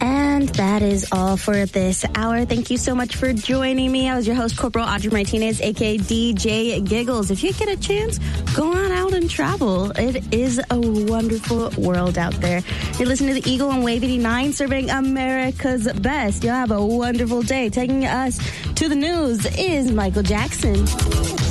And that is all for this hour. Thank you so much for joining me. I was your host, Corporal Audrey Martinez, aka DJ Giggles. If you get a chance, go on out and travel. It is a wonderful world out there. You're listening to the Eagle on Wave 89, serving America's best. You'll have a wonderful day. Taking us to the news is Michael Jackson.